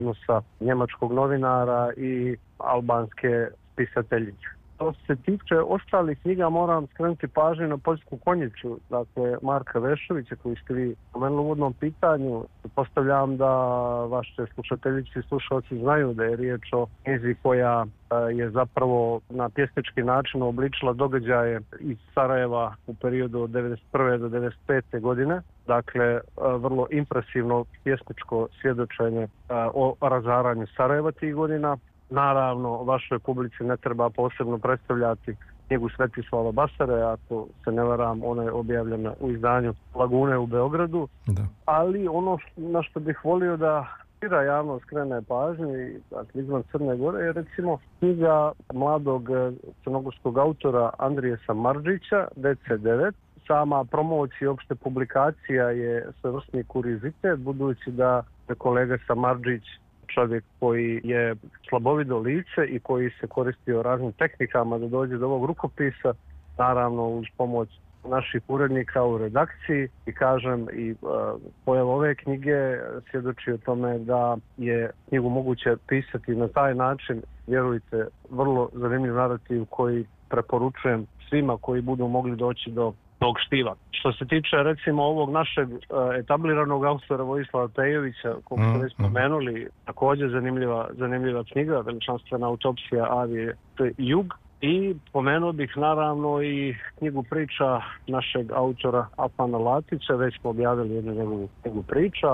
odnosa njemačkog novinara i albanske spisateljice. Što se tiče ostalih knjiga, moram skrenuti pažnju na Poljsku konjicu, dakle Marka Vešovića, koji ste vi spomenuli u uvodnom pitanju. Postavljam da vaše slušateljice i slušalci znaju da je riječ o knjizi koja je zapravo na pjesnički način obličila događaje iz Sarajeva u periodu od 1991. do 1995. godine. Dakle, vrlo impresivno pjesničko svjedočenje o razaranju Sarajeva tih godina. Naravno, vašoj publici ne treba posebno predstavljati knjigu Svetislava Basare, ako se ne varam, ona je objavljena u izdanju Lagune u Beogradu. Da. Ali ono na što bih volio da šira javnost skrene pažnju, dakle, izvan Crne Gore, je recimo knjiga mladog crnogorskog autora Andrije Samardžića, DC9. Sama promocija i opšte publikacija je svevrsni kuriozitet, budući da je kolega Samardžić čovjek koji je slabovido lice i koji se koristio raznim tehnikama da dođe do ovog rukopisa, naravno uz pomoć naših urednika u redakciji, i kažem i pojav ove knjige svjedoči o tome da je knjigu moguće pisati na taj način. Vjerujte, vrlo zanimljiv narativ koji preporučujem svima koji budu mogli doći do tog štiva. Što se tiče recimo ovog našeg etabliranog autora Vojislava Pejovića, kog ste već spomenuli, također zanimljiva knjiga, Veličanstvena autopsija Avije Jug. I pomenuo bih naravno i knjigu priča našeg autora Afana Latića, već smo objavili jednu njegovu knjigu priča,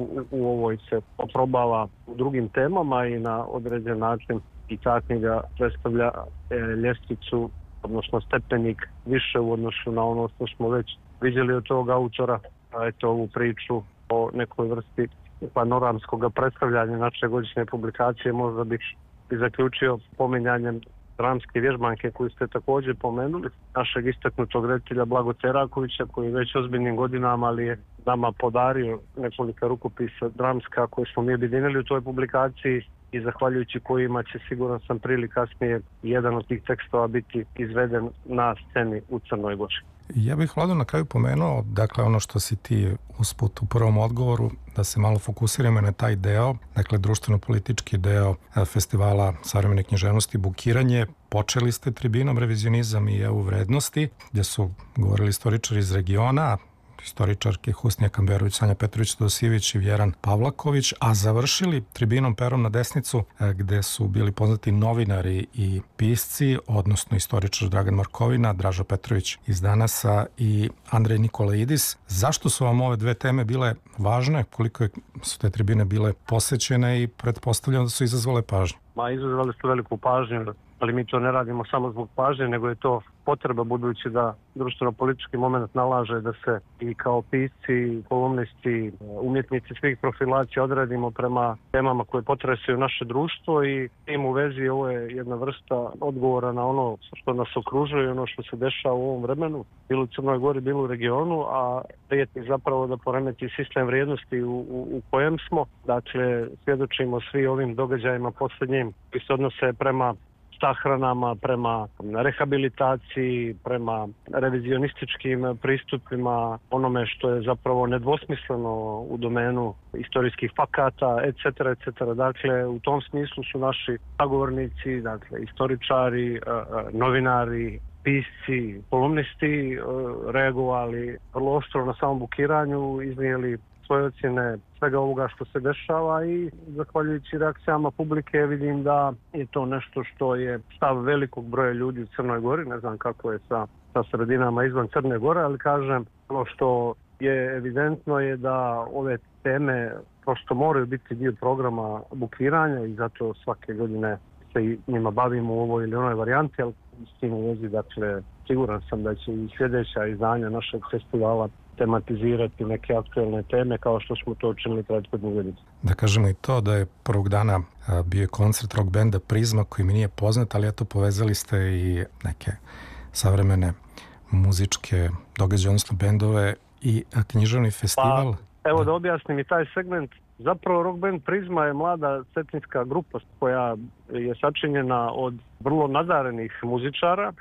u ovoj se oprobava u drugim temama i na određen način i ta knjiga predstavlja ljestvicu, odnosno stepenik više u odnosu na ono što smo već vidjeli od tog autora, a eto ovu priču o nekoj vrsti panoramskog predstavljanja naše godišnje publikacije možda bih i zaključio pominjanjem dramske vježbanke koju ste također pomenuli, našeg istaknutog reditelja Blago Terakovića, koji već ozbiljnim godinama, ali je nama podario nekoliko rukopisa dramska koje smo mi objedinili u toj publikaciji i zahvaljujući kojima će, siguran sam, prije ili kasnije jedan od tih tekstova biti izveden na sceni u Crnoj Gori. Ja bih Vlado na kraju pomenuo, dakle ono što si ti usput u prvom odgovoru, da se malo fokusiramo na taj deo, dakle društveno-politički deo festivala savremene književnosti Bukiranje. Počeli ste tribinom Revizionizam i EU vrednosti, gdje su govorili istoričari iz regiona, istoričarke Husnija Kamberović, Sanja Petrović-Dosijević i Vjeran Pavlaković, a završili tribinom perom na desnicu, gde su bili poznati novinari i pisci, odnosno istoričar Dragan Markovina, Draža Petrović iz Danasa i Andrej Nikolaidis. Zašto su vam ove dve teme bile važne? Koliko su te tribine bile posećene i pretpostavljam da su izazvale pažnju? Izazvali su veliku pažnju, ali mi to ne radimo samo zbog pažnje, nego je to potreba, budući da društveno-politički moment nalaže da se i kao pisci, kolumnisti, umjetnici svih profilacija odredimo prema temama koje potresaju naše društvo, i tim u vezi ovo je jedna vrsta odgovora na ono što nas okružuje i ono što se dešava u ovom vremenu, bilo u Crnoj Gori, bilo u regionu, a prijeti zapravo da poremeti sistem vrijednosti u kojem smo. Dakle, svjedočimo svi ovim događajima posljednjim koji se odnose prema sahranama, prema rehabilitaciji, prema revizionističkim pristupima, onome što je zapravo nedvosmisleno u domenu istorijskih fakata, etc., etc. Dakle, u tom smislu su naši sagovornici, dakle, istoričari, novinari, pisci, kolumnisti reagovali vrlo oštro na samom bukiranju, iznijeli svoje ocjene svega ovoga što se dešava, i zahvaljujući reakcijama publike vidim da je to nešto što je stav velikog broja ljudi u Crnoj Gori. Ne znam kako je sa sredinama izvan Crne Gore, ali kažem, ono što je evidentno je da ove teme prosto moraju biti dio programa bukiranja, i zato svake godine se i njima bavimo u ovoj ili onoj varijanti, ali s tim u vezi, dakle, siguran sam da će i sljedeća izdanja našeg festivala tematizirati neke aktuelne teme kao što smo to učinili prethodnih godina. Da kažemo i to da je prvog dana bio koncert rock benda Prizma, koji mi nije poznat, ali eto povezali ste i neke savremene muzičke događaje, odnosno bendove i književni festival. Pa, evo da objasnim i taj segment. Zapravo rock band Prizma je mlada cetinska grupa koja je sačinjena od vrlo nadarenih muzičara,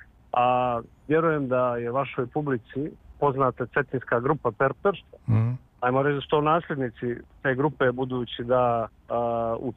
a vjerujem da je vašoj publici poznata cetinska grupa Perper. Ajmo reći da su to nasljednici te grupe, budući da u